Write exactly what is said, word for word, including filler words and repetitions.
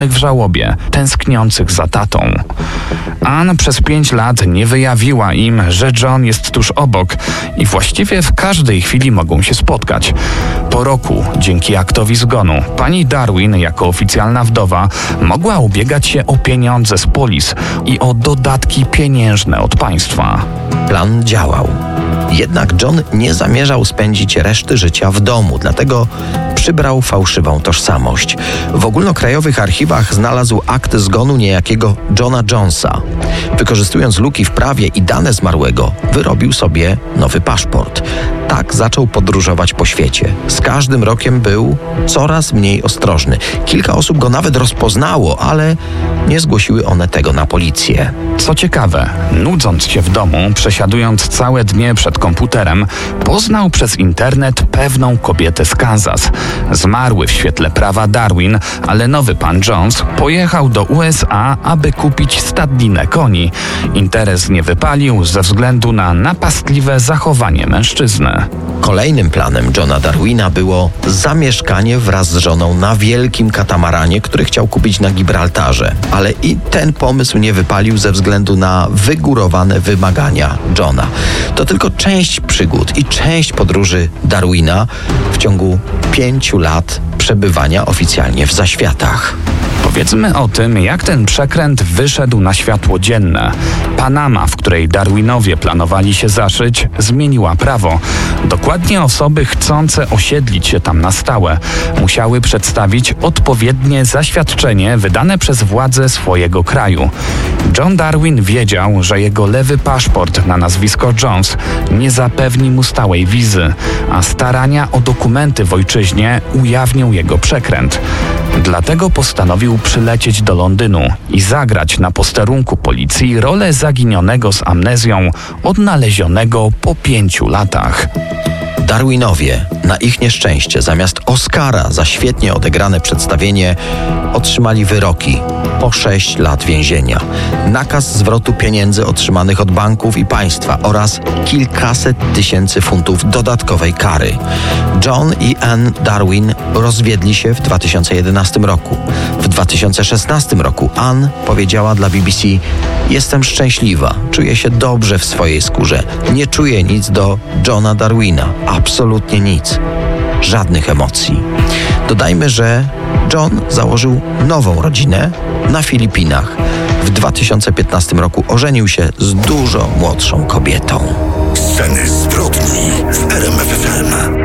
w żałobie, tęskniących za tatą. Ann przez pięć lat nie wyjawiła im, że John jest tuż obok i właściwie w każdej chwili mogą się spotkać. Po roku, dzięki aktowi zgonu, pani Darwin, jako oficjalna wdowa, mogła ubiegać się o pieniądze z polis i o dodatki pieniężne od państwa. Plan działał. Jednak John nie zamierzał spędzić reszty życia w domu, dlatego przybrał fałszywą tożsamość. W ogólnokrajowych archiwach znalazł akt zgonu niejakiego Johna Jonesa. Wykorzystując luki w prawie i dane zmarłego, wyrobił sobie nowy paszport. Tak zaczął podróżować po świecie. Z każdym rokiem był coraz mniej ostrożny. Kilka osób go nawet rozpoznało, ale nie zgłosiły one tego na policję. Co ciekawe, nudząc się w domu, przesiadując całe dnie przed komputerem, poznał przez internet pewną kobietę z Kansas. Zmarły w świetle prawa Darwin, ale nowy pan Jones pojechał do U S A, aby kupić stadninę koni. Interes nie wypalił ze względu na napastliwe zachowanie mężczyzny. Kolejnym planem Johna Darwina było zamieszkanie wraz z żoną na wielkim katamaranie, który chciał kupić na Gibraltarze. Ale i ten pomysł nie wypalił ze względu na wygórowane wymagania Johna. To tylko część przygód i część podróży Darwina w ciągu pięciu lat przebywania oficjalnie w zaświatach. Powiedzmy o tym, jak ten przekręt wyszedł na światło dzienne. Panama, w której Darwinowie planowali się zaszyć, zmieniła prawo. Dokładnie osoby chcące osiedlić się tam na stałe musiały przedstawić odpowiednie zaświadczenie wydane przez władze swojego kraju. John Darwin wiedział, że jego lewy paszport na nazwisko Jones nie zapewni mu stałej wizy, a starania o dokumenty w ojczyźnie ujawnią jego przekręt. Dlatego postanowił przylecieć do Londynu i zagrać na posterunku policji rolę zaginionego z amnezją, odnalezionego po pięciu latach. Darwinowie, na ich nieszczęście, zamiast Oscara za świetnie odegrane przedstawienie, otrzymali wyroki po sześć lat więzienia, nakaz zwrotu pieniędzy otrzymanych od banków i państwa oraz kilkaset tysięcy funtów dodatkowej kary. John i Ann Darwin rozwiedli się w dwa tysiące jedenastym roku. W dwa tysiące szesnastym roku Ann powiedziała dla B B C: „Jestem szczęśliwa, czuję się dobrze w swojej skórze, nie czuję nic do Johna Darwina, absolutnie nic, żadnych emocji”. Dodajmy, że John założył nową rodzinę na Filipinach. W dwa tysiące piętnastym roku ożenił się z dużo młodszą kobietą. Sceny zbrodni w R M F F M.